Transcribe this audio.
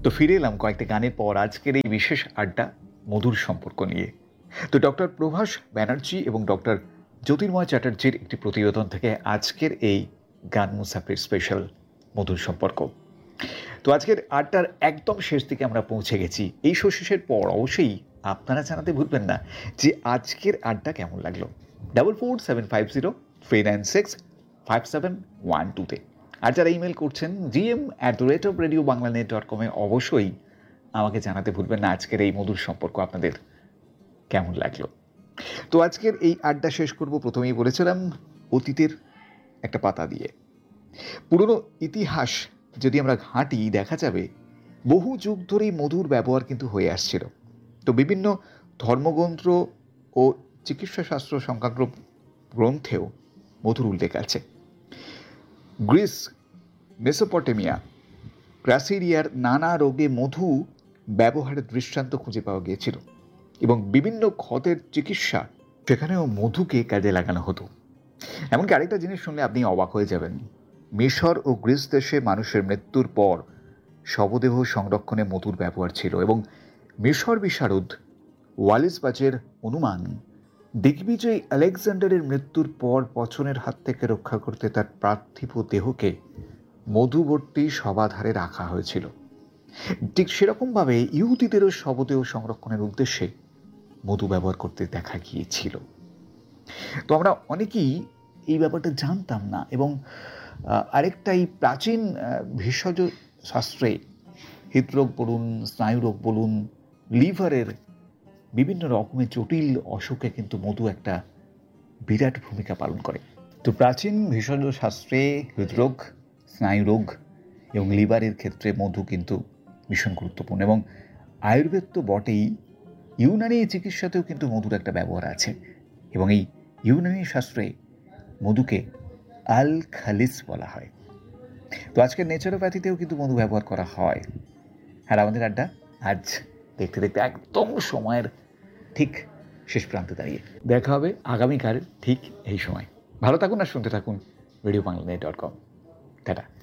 তো ফিরে এলাম কয়েকটা গানের পর আজকের এই বিশেষ আড্ডা মধুর সম্পর্ক নিয়ে। তো ডক্টর প্রভাস ব্যানার্জি এবং ডক্টর জ্যোতির্ময় চ্যাটার্জির একটি প্রতিবেদন থেকে আজকের এই গান মুসাফির স্পেশাল মধুর সম্পর্ক। তো আজকের আড্ডার একদম শেষ দিকে আমরা পৌঁছে গেছি। এই শো শেষের পর অবশ্যই আপনারা জানাতে ভুলবেন না যে আজকের আড্ডা কেমন লাগলো। 447503965712 আর যারা ইমেল করছেন gm@radiobanglanet.com অবশ্যই আমাকে জানাতে ভুলবেন না আজকের এই মধুর সম্পর্ক আপনাদের কেমন লাগলো। তো আজকের এই আড্ডা শেষ করব, প্রথমেই বলেছিলাম, অতীতের একটা পাতা দিয়ে। পুরনো ইতিহাস যদি আমরা ঘাঁটি দেখা যাবে বহু যুগ ধরেই মধুর ব্যবহার কিন্তু হয়ে আসছিল। তো বিভিন্ন ধর্মগ্রন্থ ও চিকিৎসাশাস্ত্র সংক্রান্ত গ্রন্থেও মধুর উল্লেখ আছে। গ্রিস, মেসোপটেমিয়া, গ্রাসিরিয়ার নানা রোগে মধু ব্যবহারের দৃষ্টান্ত খুঁজে পাওয়া গিয়েছিল এবং বিভিন্ন ক্ষতের চিকিৎসা সেখানেও মধুকে কাজে লাগানো হতো। এমনকি আরেকটা জিনিস শুনলে আপনি অবাক হয়ে যাবেন, মিশর ও গ্রিস দেশে মানুষের মৃত্যুর পর শবদেহ সংরক্ষণে মধুর ব্যবহার ছিল এবং মিশর বিশারদ ওয়ালিস বাজের অনুমান দিগ্বিজয়ী আলেকজান্ডারের মৃত্যুর পর পচনের হাত থেকে রক্ষা করতে তার পার্থিব দেহকে মধুবর্তী সবাধারে রাখা হয়েছিল। ঠিক সেরকমভাবে ইহুদিদেরও শবদেহ সংরক্ষণের উদ্দেশ্যে মধু ব্যবহার করতে দেখা গিয়েছিল। তো আমরা অনেকেই এই ব্যাপারটা জানতাম না এবং আরেকটাই প্রাচীন ভেষজ শাস্ত্রে হৃদরোগ বলুন, স্নায়ুরোগ বলুন, লিভারের বিভিন্ন রকমের জটিল অসুখে কিন্তু মধু একটা বিরাট ভূমিকা পালন করে। তো প্রাচীন ভেষজ শাস্ত্রে হৃদরোগ, স্নায়ুরোগ এবং লিভারের ক্ষেত্রে মধু কিন্তু ভীষণ গুরুত্বপূর্ণ এবং আয়ুর্বেদ তো বটেই, ইউনানি চিকিৎসাতেও কিন্তু মধুর একটা ব্যবহার আছে এবং এই ইউনানি শাস্ত্রে মধুকে আল খালিস বলা হয়। তো আজকের নেচারোপ্যাথিতেও কিন্তু মধু ব্যবহার করা হয়। আর আমাদের আড্ডা আজ দেখতে দেখতে একদম সময়ের ঠিক শেষ প্রান্তে দাঁড়িয়ে। দেখা হবে আগামীকাল ঠিক এই সময়। ভালো থাকুন আর শুনতে থাকুন RadioBanglanet.com। টাটা।